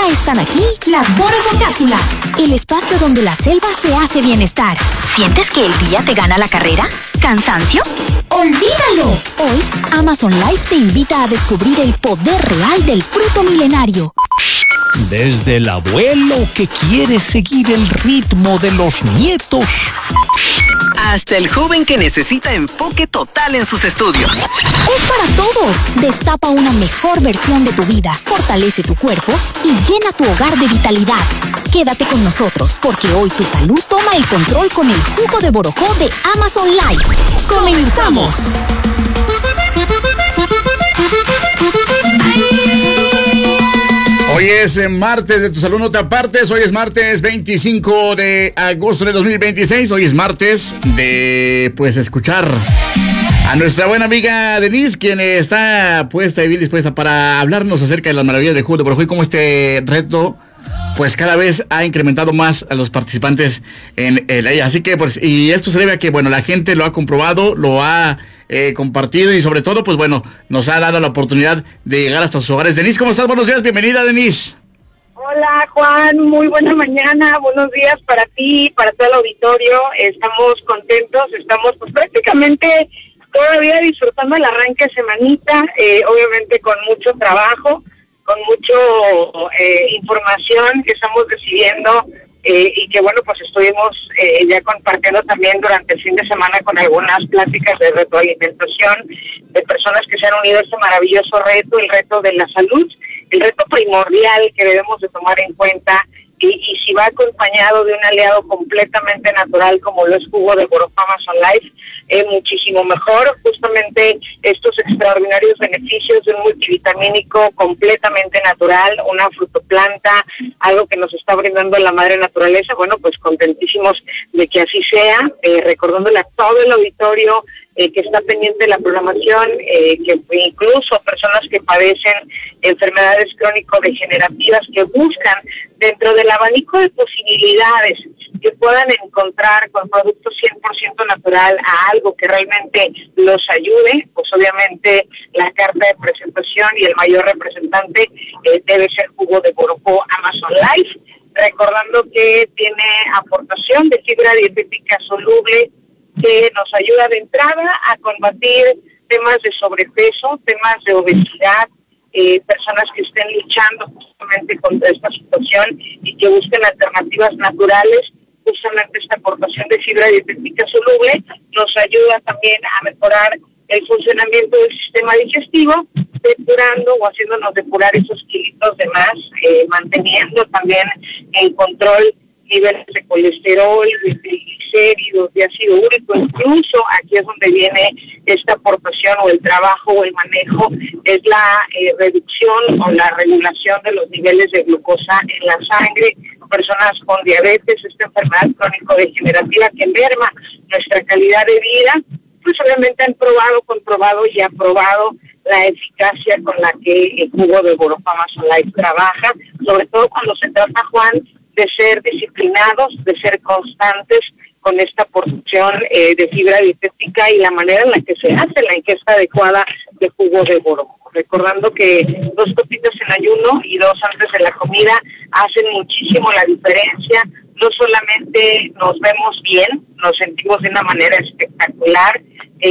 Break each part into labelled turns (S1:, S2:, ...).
S1: Ya están aquí las Borogocápsulas, el espacio donde la selva se hace bienestar. ¿Sientes que el día te gana la carrera? ¿Cansancio? ¡Olvídalo! Hoy, Amazon Life te invita a descubrir el poder real del fruto milenario.
S2: Desde el abuelo que quiere seguir el ritmo de los nietos,
S3: hasta el joven que necesita enfoque total en sus estudios.
S1: Es para todos. Destapa una mejor versión de tu vida, fortalece tu cuerpo y llena tu hogar de vitalidad. Quédate con nosotros, porque hoy tu salud toma el control con el jugo de Borojó de Amazon Life. ¡Comenzamos!
S4: Hoy es martes de Tu Salud No Te Apartes. Hoy es martes 25 de agosto de 2026. Hoy es martes de, escuchar a nuestra buena amiga Denise, quien está puesta y bien dispuesta para hablarnos acerca de las maravillas del jugo de Borojó y cómo este reto, cada vez ha incrementado más a los participantes en ella. Así que, y esto se debe a que, la gente lo ha comprobado, lo ha compartido y sobre todo, nos ha dado la oportunidad de llegar hasta sus hogares. Denise, ¿cómo estás? Buenos días, bienvenida, Denise.
S5: Hola, Juan, muy buena mañana, buenos días para ti, para todo el auditorio. Estamos contentos, estamos prácticamente todavía disfrutando el arranque de semanita, obviamente con mucho trabajo, con mucho información que estamos recibiendo y que estuvimos ya compartiendo también durante el fin de semana con algunas pláticas de retroalimentación de personas que se han unido a este maravilloso reto, el reto de la salud, el reto primordial que debemos de tomar en cuenta y si va acompañado de un aliado completamente natural como lo es jugo de Borojó Amazon Life, muchísimo mejor. Justamente estos extraordinarios beneficios de un multivitamínico completamente natural, una frutoplanta, algo que nos está brindando la madre naturaleza. Contentísimos de que así sea, recordándole a todo el auditorio que está pendiente de la programación, que incluso personas que padecen enfermedades crónico-degenerativas que buscan dentro del abanico de posibilidades que puedan encontrar con productos 100% natural a algo que realmente los ayude, obviamente la carta de presentación y el mayor representante debe ser jugo de Borojó Amazon Life, recordando que tiene aportación de fibra dietética soluble que nos ayuda de entrada a combatir temas de sobrepeso, temas de obesidad, personas que estén luchando justamente contra esta situación y que busquen alternativas naturales. Justamente esta aportación de fibra dietética soluble nos ayuda también a mejorar el funcionamiento del sistema digestivo, depurando o haciéndonos depurar esos kilitos de más, manteniendo también en control niveles de colesterol, de triglicéridos, de ácido úrico. Incluso aquí es donde viene esta aportación o el trabajo o el manejo, es la reducción o la regulación de los niveles de glucosa en la sangre. Personas con diabetes, esta enfermedad crónico-degenerativa que merma nuestra calidad de vida, obviamente han comprobado y aprobado la eficacia con la que el jugo de Borojó Amazon Life trabaja, sobre todo cuando se trata, Juan, de ser disciplinados, de ser constantes con esta porción de fibra dietética y la manera en la que se hace la ingesta adecuada de jugo de Borojó. Recordando que 2 copitas en ayuno y 2 antes de la comida hacen muchísimo la diferencia. No solamente nos vemos bien, nos sentimos de una manera espectacular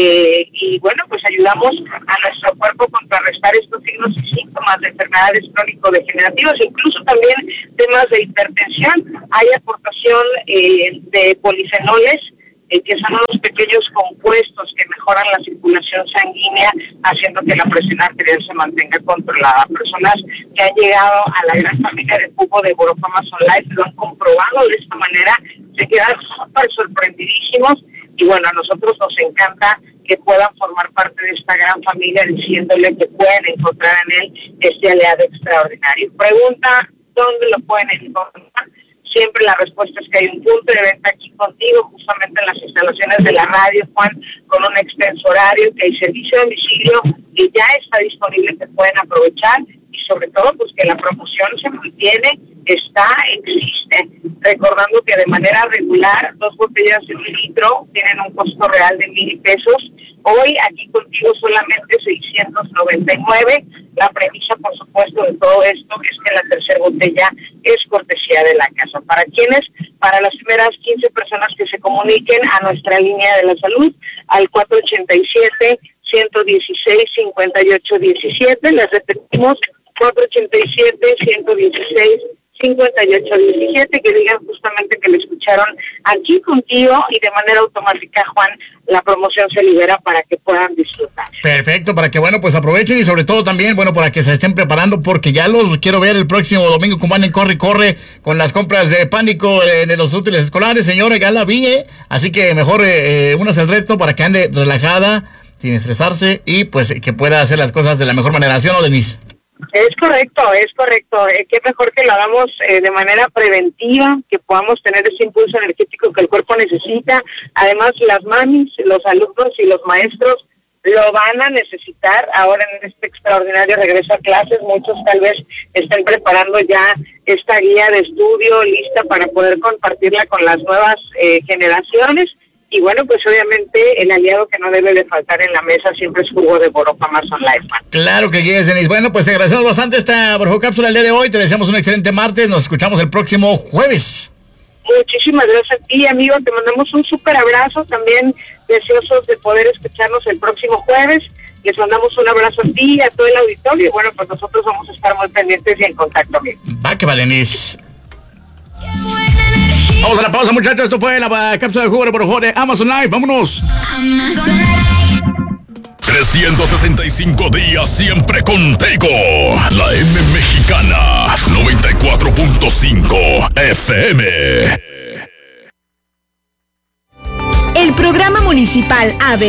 S5: y ayudamos a nuestro cuerpo a contrarrestar estos signos y síntomas de enfermedades crónico-degenerativas, incluso también temas de hipertensión. Hay aportación de polifenoles, que son unos pequeños compuestos que mejoran la circulación sanguínea, haciendo que la presión arterial se mantenga controlada. Personas que han llegado a la gran familia de jugo de Borojó Amazon Life lo han comprobado de esta manera, se quedan súper sorprendidísimos y a nosotros nos encanta que puedan formar parte de esta gran familia, diciéndole que pueden encontrar en él este aliado extraordinario. Pregunta, ¿dónde lo pueden encontrar? Siempre la respuesta es que hay un punto de venta aquí contigo, justamente en las instalaciones de la radio, Juan, con un extenso horario, que hay servicio de domicilio que ya está disponible, que pueden aprovechar y sobre todo que la promoción se mantiene existe. Recordando que de manera regular 2 botellas de 1 litro tienen un costo real de 1,000 pesos. Hoy aquí contigo solamente 699. La premisa, por supuesto, de todo esto es que la tercera botella es cortesía de la casa. ¿Para quiénes? Para las primeras 15 personas que se comuniquen a nuestra línea de la salud al 487-116-5817. Les repetimos, 487-116-5817, que digan justamente que le escucharon aquí contigo y de manera automática, Juan, la promoción se libera para que puedan disfrutar.
S4: Perfecto, para que, bueno, pues aprovechen y sobre todo también, bueno, para que se estén preparando porque ya los quiero ver el próximo domingo como van en corre con las compras de pánico en los útiles escolares, señora, ya la vi, así que mejor únase el reto para que ande relajada, sin estresarse y pues que pueda hacer las cosas de la mejor manera, ¿sí o no, Denise?
S5: Es correcto. Qué mejor que lo hagamos de manera preventiva, que podamos tener ese impulso energético que el cuerpo necesita. Además, las mamis, los alumnos y los maestros lo van a necesitar ahora en este extraordinario regreso a clases. Muchos tal vez estén preparando ya esta guía de estudio lista para poder compartirla con las nuevas generaciones. Y bueno, pues obviamente el aliado que no debe de faltar en la mesa siempre es Jugo de Borojo Amazon Life, man.
S4: Claro que quieres, Denise. Bueno, pues te agradecemos bastante esta Borojo Cápsula el día de hoy. Te deseamos un excelente martes. Nos escuchamos el próximo jueves.
S5: Muchísimas gracias a ti, amigo. Te mandamos un súper abrazo. También deseosos de poder escucharnos el próximo jueves. Les mandamos un abrazo a ti y a todo el auditorio. Y bueno, pues nosotros vamos a estar muy pendientes y en contacto, amigo.
S4: Va que va, Denise. Vamos a la pausa, muchachos. Esto fue la cápsula de Jugo de Borojo de Amazon Live. Vámonos.
S2: 365 días siempre contigo. La M Mexicana 94.5 FM.
S6: El programa municipal AB